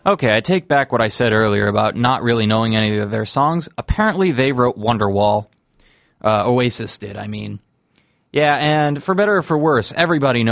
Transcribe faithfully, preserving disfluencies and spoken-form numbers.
Okay, I take back what I said earlier about not really knowing any of their songs. Apparently they wrote Wonderwall. Uh, Oasis did, I mean. Yeah, and for better or for worse, everybody knows